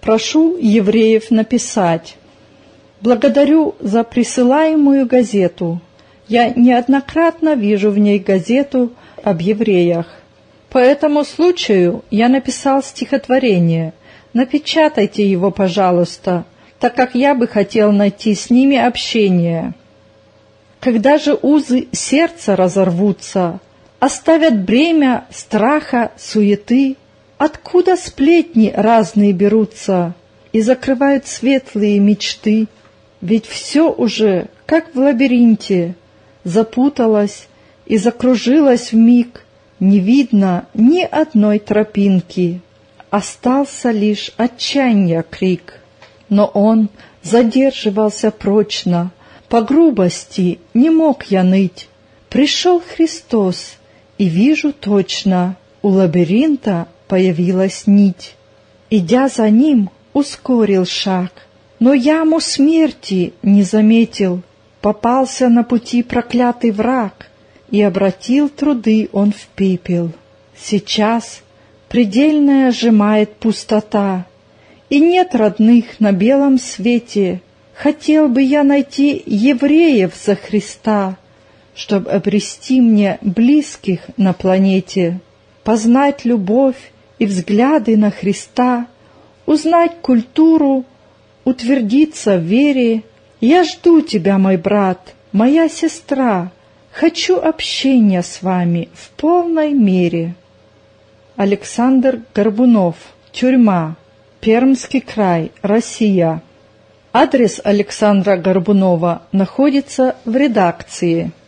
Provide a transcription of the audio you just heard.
Прошу евреев написать. Благодарю за присылаемую газету. Я неоднократно вижу в ней газету об евреях. По этому случаю я написал стихотворение. Напечатайте его, пожалуйста, так как я бы хотел найти с ними общение. Когда же узы сердца разорвутся, оставят бремя страха, суеты, откуда сплетни разные берутся и закрывают светлые мечты? Ведь все уже, как в лабиринте, запуталось и закружилось вмиг, не видно ни одной тропинки. Остался лишь отчаяния крик, но он задерживался прочно, по грубости не мог я ныть. Пришел Христос, и вижу точно, у лабиринта появилась нить. Идя за ним, ускорил шаг, но яму смерти не заметил. Попался на пути проклятый враг, и обратил труды он в пепел. Сейчас предельная сжимает пустота, и нет родных на белом свете. Хотел бы я найти евреев за Христа, чтоб обрести мне близких на планете, познать любовь и взгляды на Христа, узнать культуру, утвердиться в вере. Я жду тебя, мой брат, моя сестра, хочу общения с вами в полной мере. Александр Горбунов, тюрьма, Пермский край, Россия. Адрес Александра Горбунова находится в редакции.